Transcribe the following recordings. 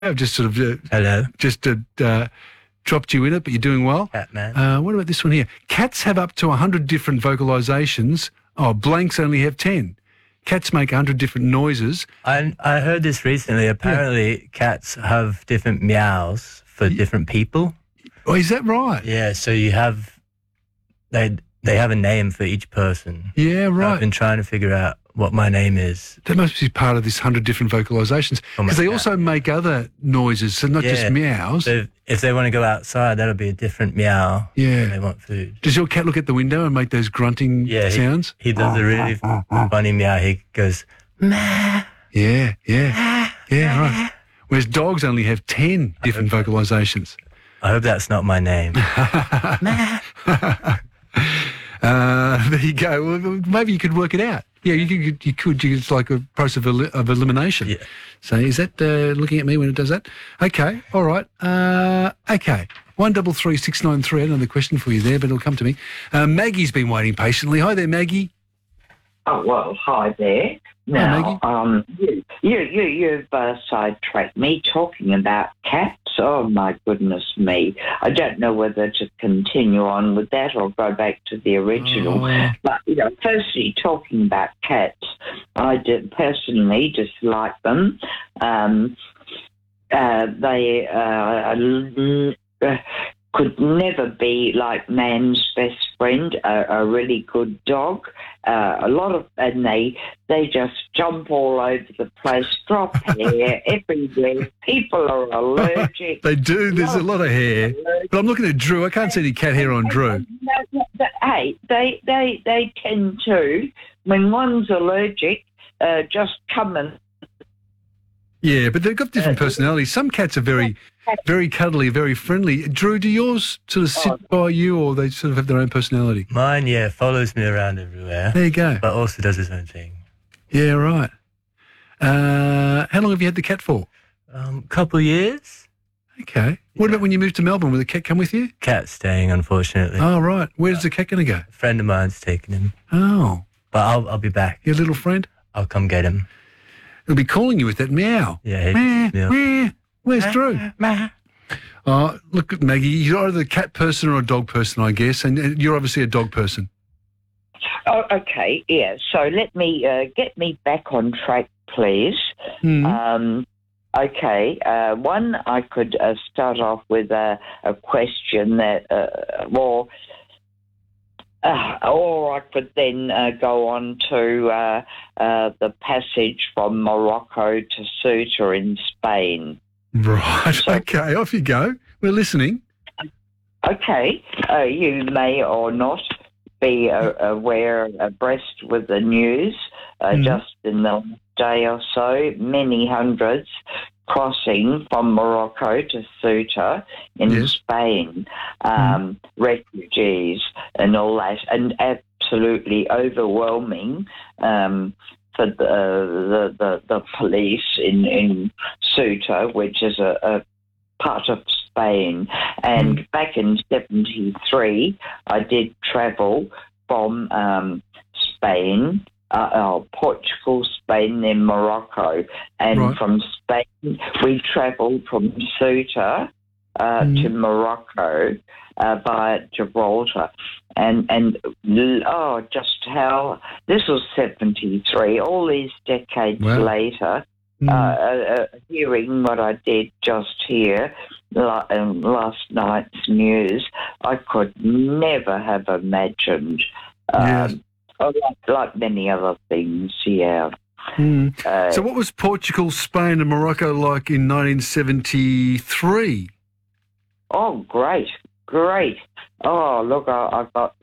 I've just sort of Hello. just dropped you in it, but you're doing well. Catman. What about this one here? Cats have up to 100 different vocalisations. Oh, blanks only have 10. Cats make 100 different noises. I heard this recently. Apparently, cats have different meows for different people. Oh, is that right? Yeah, so you have... They have a name for each person. Yeah, right. I've been trying to figure out what my name is. That must be part of this 100 different vocalisations. Because they also make other noises, so not just meows. So if they want to go outside, that'll be a different meow. Yeah. When they want food. Does your cat look at the window and make those grunting sounds? He does a really funny meow. He goes, meh. Yeah, right. Whereas dogs only have 10 different vocalisations. I hope that's not my name. There you go. Well, maybe you could work it out. Yeah, you could. It's like a process of elimination. Yeah. So is that looking at me when it does that? Okay, all right. Okay. 133693. Another question for you there, but it'll come to me. Maggie's been waiting patiently. Hi there, Maggie. Oh, well, hi there. Now, you've sidetracked me talking about cats. Oh, my goodness me. I don't know whether to continue on with that or go back to the original. But, firstly, talking about cats, I personally dislike them. They could never be like man's best friend, a really good dog. And they just jump all over the place, drop hair everywhere. People are allergic. They do. There's a lot of hair. But I'm looking at Drew. I can't see any cat hair on Drew. Hey, they tend to, when one's allergic, just come and... Yeah, but they've got different personalities. Some cats are very cuddly, very friendly. Drew, do yours sort of sit by you, or they sort of have their own personality? Mine, follows me around everywhere. There you go. But also does his own thing. Yeah, right. How long have you had the cat for? Couple of years. Okay. What about when you moved to Melbourne? Will the cat come with you? Cat's staying, unfortunately. Oh, right. Where's the cat going to go? A friend of mine's taking him. Oh. But I'll be back. Your little friend? I'll come get him. He'll be calling you with that meow. Yeah. Where's Drew? Look, Maggie, you're either a cat person or a dog person, I guess, and you're obviously a dog person. Oh, okay, yeah. So let me get me back on track, please. Okay, one, I could start off with a question that, or I could then go on to the passage from Morocco to Ceuta in Spain. Right, okay, off you go. We're listening. Okay, you may or not be abreast with the news just in the day or so, many hundreds crossing from Morocco to Ceuta in Spain, refugees and all that, and absolutely overwhelming for the police in Ceuta, which is a part of Spain. And back in 1973, I did travel from Spain, Portugal, Spain, then Morocco. And from Spain, we travelled from Ceuta to Morocco via Gibraltar. And just how... This was 1973, all these decades later... hearing what I did just here, last night's news, I could never have imagined, like many other things, so what was Portugal, Spain and Morocco like in 1973? Oh, great. Oh, look, I got,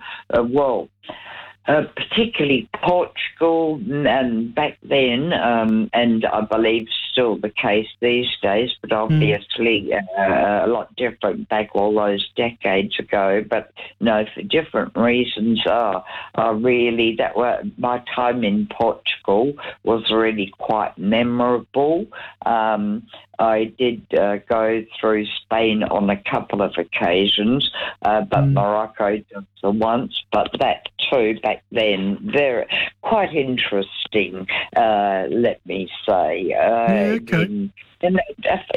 particularly Portugal, and back then, and I believe still the case these days, but obviously a lot different back all those decades ago. But no, for different reasons. Really, my time in Portugal was really quite memorable. I did go through Spain on a couple of occasions, but Morocco just the once. But that too, back then, very quite interesting. Let me say. Okay. In